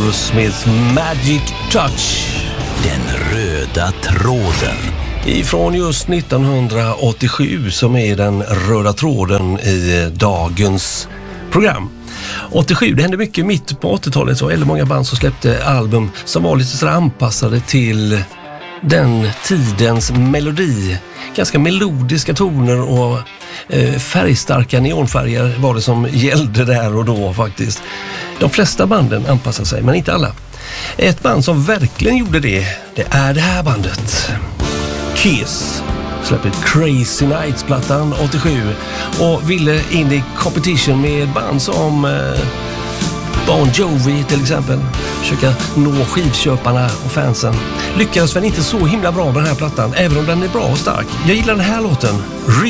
Aerosmith Magic Touch. Den röda tråden. Ifrån just 1987 som är den röda tråden i dagens program. 87, det hände mycket mitt på 80-talet, så väldigt många band som släppte album som var lite så anpassade till den tidens melodi. Ganska melodiska toner och färgstarka neonfärger var det som gällde där och då faktiskt. De flesta banden anpassade sig, men inte alla. Ett band som verkligen gjorde det är det här bandet. Kiss släppte Crazy Nights-plattan 87 och ville in i competition med band som Bon Jovi till exempel. Försöka nå skivköparna och fansen. Lyckades väl inte så himla bra med den här plattan, även om den är bra och stark. Jag gillar den här låten.